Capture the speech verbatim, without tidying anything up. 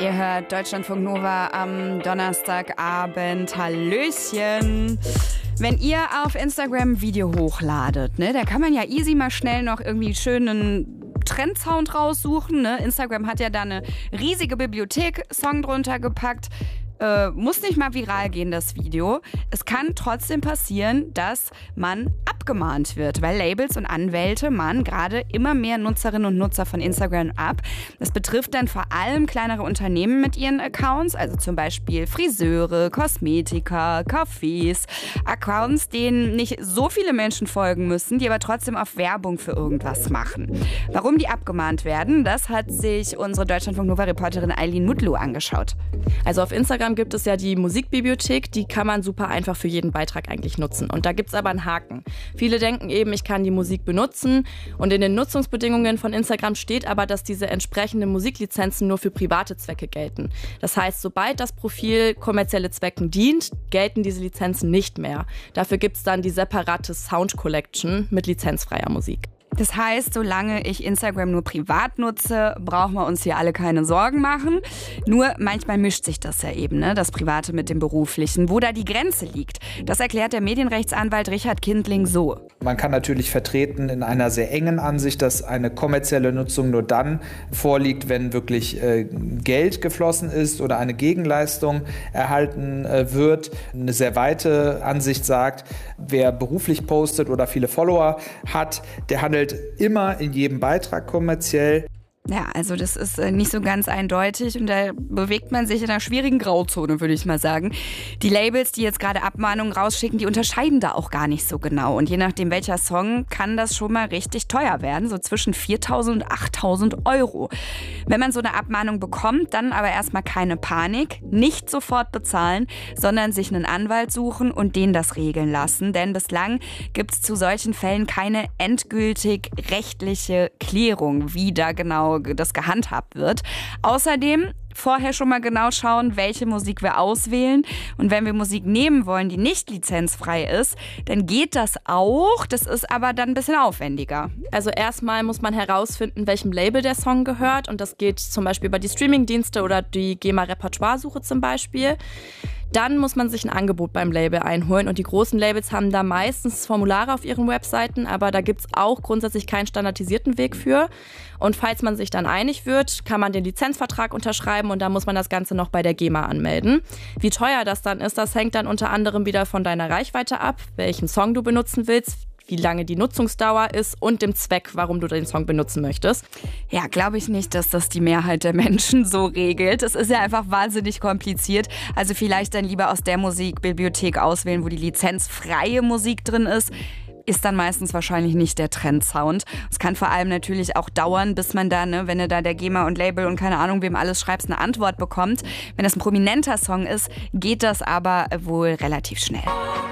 Ihr hört Deutschlandfunk Nova am Donnerstagabend. Hallöchen. Wenn ihr auf Instagram ein Video hochladet, ne, da kann man ja easy mal schnell noch irgendwie schönen Trendsound raussuchen. Ne? Instagram hat ja da eine riesige Bibliothek Song drunter gepackt. Äh, muss nicht mal viral gehen, das Video. Es kann trotzdem passieren, dass man abgemahnt wird, weil Labels und Anwälte mahnen gerade immer mehr Nutzerinnen und Nutzer von Instagram ab. Das betrifft dann vor allem kleinere Unternehmen mit ihren Accounts, also zum Beispiel Friseure, Kosmetiker, Cafés, Accounts, denen nicht so viele Menschen folgen müssen, die aber trotzdem auf Werbung für irgendwas machen. Warum die abgemahnt werden, das hat sich unsere Deutschlandfunk Nova-Reporterin Eileen Mutlu angeschaut. Also auf Instagram gibt es ja die Musikbibliothek, die kann man super einfach für jeden Beitrag eigentlich nutzen. Und da gibt es aber einen Haken. Viele denken eben, ich kann die Musik benutzen und in den Nutzungsbedingungen von Instagram steht aber, dass diese entsprechenden Musiklizenzen nur für private Zwecke gelten. Das heißt, sobald das Profil kommerzielle Zwecken dient, gelten diese Lizenzen nicht mehr. Dafür gibt es dann die separate Sound Collection mit lizenzfreier Musik. Das heißt, solange ich Instagram nur privat nutze, brauchen wir uns hier alle keine Sorgen machen. Nur manchmal mischt sich das ja eben, ne? Das Private mit dem Beruflichen. Wo da die Grenze liegt, das erklärt der Medienrechtsanwalt Richard Kindling so. Man kann natürlich vertreten in einer sehr engen Ansicht, dass eine kommerzielle Nutzung nur dann vorliegt, wenn wirklich äh, Geld geflossen ist oder eine Gegenleistung erhalten äh, wird. Eine sehr weite Ansicht sagt, wer beruflich postet oder viele Follower hat, der handelt immer in jedem Beitrag kommerziell. Ja, also das ist nicht so ganz eindeutig und da bewegt man sich in einer schwierigen Grauzone, würde ich mal sagen. Die Labels, die jetzt gerade Abmahnungen rausschicken, die unterscheiden da auch gar nicht so genau. Und je nachdem welcher Song, kann das schon mal richtig teuer werden, so zwischen viertausend und achttausend Euro. Wenn man so eine Abmahnung bekommt, dann aber erstmal keine Panik, nicht sofort bezahlen, sondern sich einen Anwalt suchen und den das regeln lassen. Denn bislang gibt es zu solchen Fällen keine endgültig rechtliche Klärung, wie da genau das gehandhabt wird. Außerdem vorher schon mal genau schauen, welche Musik wir auswählen. Und wenn wir Musik nehmen wollen, die nicht lizenzfrei ist, dann geht das auch. Das ist aber dann ein bisschen aufwendiger. Also erstmal muss man herausfinden, welchem Label der Song gehört. Und das geht zum Beispiel über die Streamingdienste oder die GEMA-Repertoire-Suche zum Beispiel. Dann muss man sich ein Angebot beim Label einholen und die großen Labels haben da meistens Formulare auf ihren Webseiten, aber da gibt es auch grundsätzlich keinen standardisierten Weg für. Und falls man sich dann einig wird, kann man den Lizenzvertrag unterschreiben und dann muss man das Ganze noch bei der GEMA anmelden. Wie teuer das dann ist, das hängt dann unter anderem wieder von deiner Reichweite ab, welchen Song du benutzen willst, wie lange die Nutzungsdauer ist und dem Zweck, warum du den Song benutzen möchtest. Ja, glaube ich nicht, dass das die Mehrheit der Menschen so regelt. Es ist ja einfach wahnsinnig kompliziert. Also vielleicht dann lieber aus der Musikbibliothek auswählen, wo die lizenzfreie Musik drin ist. Ist dann meistens wahrscheinlich nicht der Trendsound. Es kann vor allem natürlich auch dauern, bis man da, ne, wenn du da der GEMA und Label und keine Ahnung, wem alles schreibst, eine Antwort bekommt. Wenn das ein prominenter Song ist, geht das aber wohl relativ schnell.